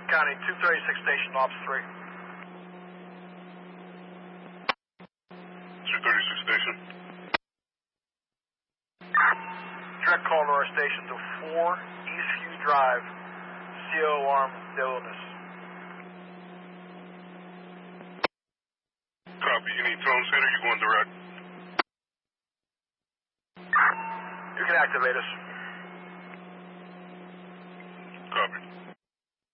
County 236 Station, Ops 3. 236 Station. Direct call to our station to 4 Eastview Drive, CO alarm illness. Copy. You need tone set or you going direct? You can activate us.